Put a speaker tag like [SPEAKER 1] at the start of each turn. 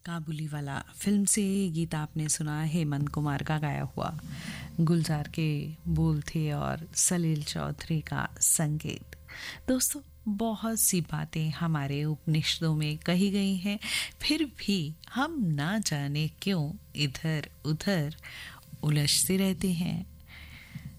[SPEAKER 1] काबुली वाला फिल्म से ये गीत आपने सुना हेमंत कुमार का गाया हुआ। गुलजार के बोल थे और सलील चौधरी का संगीत। दोस्तों, बहुत सी बातें हमारे उपनिषदों में कही गई हैं, फिर भी हम ना जाने क्यों इधर उधर उलझते रहते हैं।